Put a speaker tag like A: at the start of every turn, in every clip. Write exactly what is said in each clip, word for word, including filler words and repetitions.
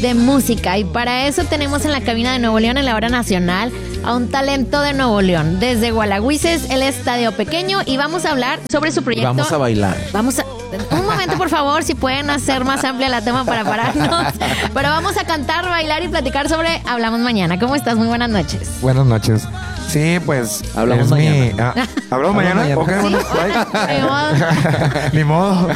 A: de música. Y para eso tenemos en la cabina de Nuevo León, en la hora nacional, a un talento de Nuevo León. Desde Gualagüises, el Estadio Pequeño. Y vamos a hablar sobre su proyecto.
B: Vamos a bailar.
A: Vamos a... Un momento, por favor, si pueden hacer más amplia la toma para pararnos. Pero vamos a cantar, bailar y platicar sobre Hablamos Mañana. ¿Cómo estás? Muy buenas noches.
C: Buenas noches. Sí, pues...
B: Hablamos mañana. Mi, ah,
C: ¿Hablamos mañana? mañana. Okay, bueno,
A: sí,
C: Ni modo.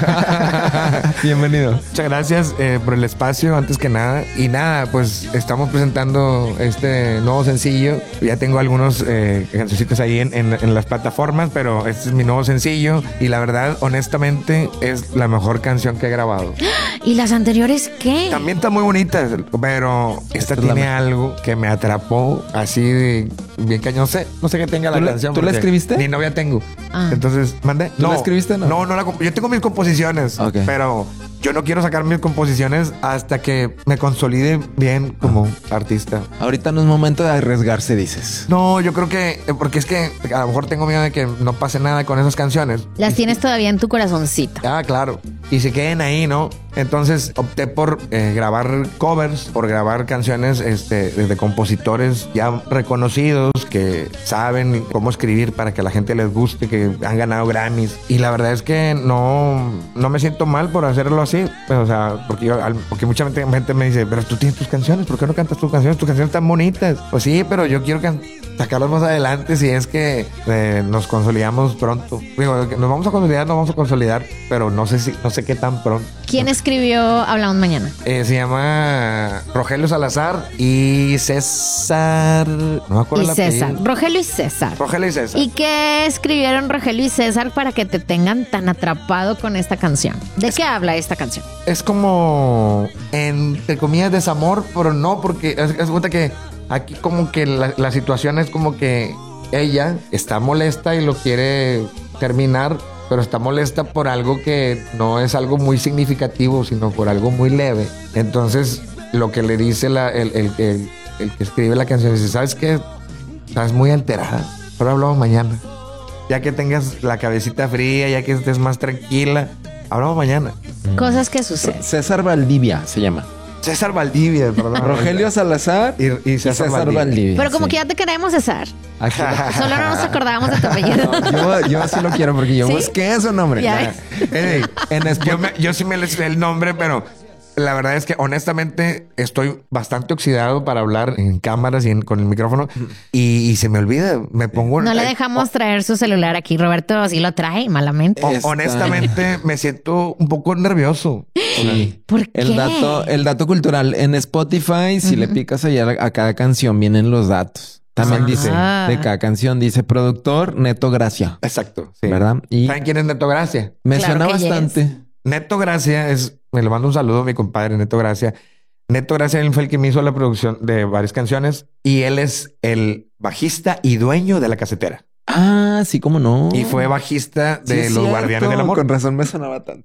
B: Bienvenido.
C: Muchas gracias eh, por el espacio, antes que nada. Y nada, pues estamos presentando este nuevo sencillo. Ya tengo algunos eh, cancioncitos ahí en, en, en las plataformas, pero este es mi nuevo sencillo. Y la verdad, honestamente, es la mejor canción que he grabado.
A: ¿Y las anteriores qué?
C: También está muy bonita, pero esta
B: Esto
C: tiene
B: la...
C: algo que me atrapó así de bien cañón. No sé, no sé qué tenga la
B: ¿Tú
C: canción.
B: ¿Tú la escribiste?
C: Ni novia tengo.
A: Ah.
C: Entonces, ¿mande?
B: ¿Tú
C: no,
B: la escribiste? No,
C: no, no la, yo tengo mis composiciones,
B: okay.
C: Pero yo no quiero sacar mis composiciones hasta que me consolide bien como ah. artista.
B: Ahorita no es momento de arriesgarse, dices.
C: No, yo creo que, porque es que a lo mejor tengo miedo de que no pase nada con esas canciones.
A: Las tienes todavía en tu corazoncito.
C: Ah, claro. Y se queden ahí, ¿no? Entonces opté por eh, grabar covers, por grabar canciones este, de compositores ya reconocidos que saben cómo escribir para que a la gente les guste, que han ganado Grammys. Y la verdad es que no, no me siento mal por hacerlo así. Pues, o sea, porque, yo, porque mucha gente me dice, pero tú tienes tus canciones, ¿por qué no cantas tus canciones? Tus canciones están bonitas. Pues sí, pero yo quiero can- sacarlas más adelante si es que eh, nos consolidamos pronto. Digo, nos vamos a consolidar, nos vamos a consolidar, pero no sé si, no sé qué tan pronto.
A: ¿Quién escribió Hablamos Mañana?
C: Eh, se llama Rogelio Salazar y César. No me acuerdo
A: y
C: el
A: César.
C: apellido.
A: Rogelio y César.
C: Rogelio y César.
A: ¿Y qué escribieron Rogelio y César para que te tengan tan atrapado con esta canción? ¿De es, qué habla esta canción?
C: Es como, entre comillas, desamor, pero no, porque es, es cuenta que aquí como que la, la situación es como que ella está molesta y lo quiere terminar, pero está molesta por algo que no es algo muy significativo, sino por algo muy leve. Entonces, lo que le dice la, el, el, el, el que escribe la canción, dice, ¿sabes qué? Estás muy alterada, pero hablamos mañana. Ya que tengas la cabecita fría, ya que estés más tranquila, hablamos mañana.
A: Cosas que suceden.
B: César Valdivia se llama.
C: César Valdivia, perdón.
B: Rogelio Salazar
C: y, y César,
B: César
C: Valdivia.
B: Valdivia.
A: Pero como
B: sí.
A: que ya te queremos, César.
B: Aquí.
A: Solo no nos acordábamos de tu apellido.
B: No, yo, yo sí lo quiero porque yo
A: ¿Sí?
B: busqué su nombre.
A: Ya.
C: Hey, en es, yo, me, yo sí me le sé el nombre, pero la verdad es que honestamente estoy bastante oxidado para hablar en cámaras y en, con el micrófono y, y se me olvida. Me pongo...
A: No le dejamos eh, traer su celular aquí. Roberto sí lo trae malamente.
C: O, honestamente me siento un poco nervioso.
B: Sí.
A: ¿Por qué?
B: El dato, el dato cultural en Spotify, si uh-huh. le picas allá a cada canción vienen los datos. También ah. dice de cada canción, dice productor Neto Gracia.
C: Exacto. Sí.
B: ¿Verdad? Y
C: ¿saben quién es Neto Gracia?
B: Me
A: claro
B: suena bastante.
C: Yes. Neto Gracia es, me le mando un saludo a mi compadre Neto Gracia. Neto Gracia él fue el que me hizo la producción de varias canciones y él es el bajista y dueño de La Casetera.
B: Ah, sí, cómo no.
C: Y fue bajista de
B: sí,
C: Los
B: cierto.
C: Guardianes del Amor.
B: Con razón me sonaba tanto.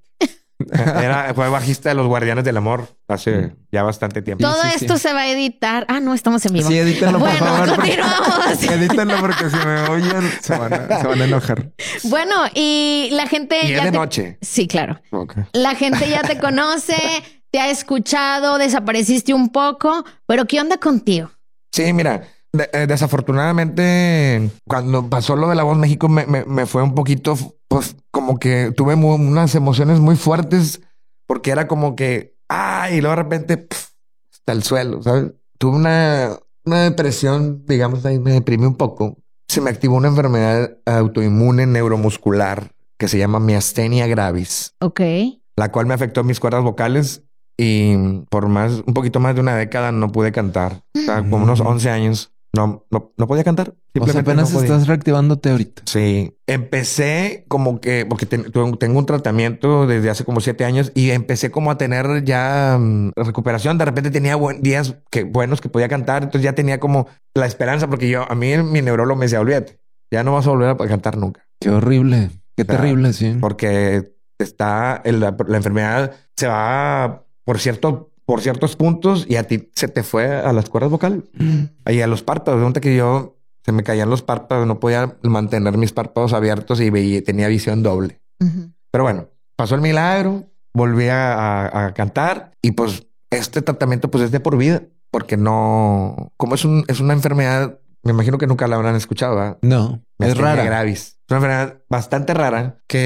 C: Era, fue bajista de Los Guardianes del Amor hace ya bastante tiempo.
A: Todo
B: sí, sí,
A: esto
B: sí.
A: se va a editar. Ah, no, estamos en vivo.
B: Sí, edítenlo, por
A: bueno,
B: favor.
A: continuamos.
B: Edítenlo porque si me oyen se van a, se van a enojar.
A: Bueno, y la gente
C: y
A: ya
C: es de
A: te...
C: noche.
A: Sí, claro.
C: Okay.
A: La gente ya te conoce, te ha escuchado, desapareciste un poco, pero ¿qué onda contigo?
C: Sí, mira, de, eh, desafortunadamente cuando pasó lo de La Voz México me, me, me fue un poquito, pues como que tuve muy, unas emociones muy fuertes porque era como que, ay, y luego de repente pff, hasta el suelo, ¿sabes? Tuve una, una depresión, digamos, ahí me deprimí un poco. Se me activó una enfermedad autoinmune neuromuscular que se llama miastenia gravis.
A: Ok.
C: La cual me afectó mis cuerdas vocales y por más, un poquito más de una década no pude cantar. O sea, como unos once años. No, no, no podía cantar.
B: O sea, apenas no estás reactivándote ahorita.
C: Sí. Empecé como que... Porque te, tengo un tratamiento desde hace como siete años y empecé como a tener ya um, recuperación. De repente tenía buen, días que, buenos que podía cantar. Entonces ya tenía como la esperanza porque yo... A mí mi neurólogo me decía, olvídate. Ya no vas a volver a cantar nunca.
B: Qué horrible. Qué o sea, terrible, sí.
C: Porque está... El, la, la enfermedad se va por cierto... por ciertos puntos y a ti se te fue a las cuerdas vocales mm. y a los párpados. De que yo se me caían los párpados, no podía mantener mis párpados abiertos y veía, tenía visión doble. Uh-huh. Pero bueno, pasó el milagro, volví a, a, a cantar y pues Este tratamiento pues es de por vida, porque no, como es un, es una enfermedad, me imagino que nunca la habrán escuchado, ¿verdad?
B: No, es
C: Miastenia
B: rara.
C: gravis. Es una enfermedad bastante rara que